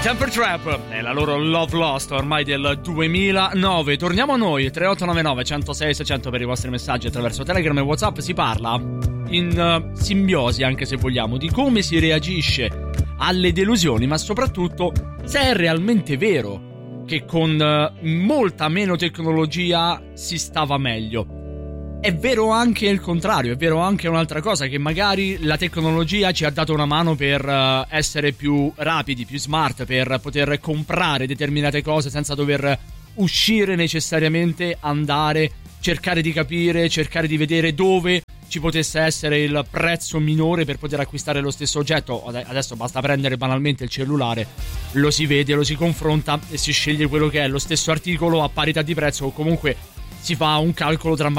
Temper Trap è la loro Love Lost ormai del 2009. Torniamo a noi, 3899 106 600 per i vostri messaggi attraverso Telegram e WhatsApp. Si parla in simbiosi, anche se vogliamo, di come si reagisce alle delusioni, ma soprattutto se è realmente vero che con molta meno tecnologia si stava meglio. È vero anche il contrario, è vero anche un'altra cosa, che magari la tecnologia ci ha dato una mano per essere più rapidi, più smart, per poter comprare determinate cose senza dover uscire necessariamente, andare, cercare di capire, cercare di vedere dove ci potesse essere il prezzo minore per poter acquistare lo stesso oggetto. Adesso basta prendere banalmente il cellulare, lo si vede, lo si confronta e si sceglie quello che è lo stesso articolo a parità di prezzo, o comunque si fa un calcolo tra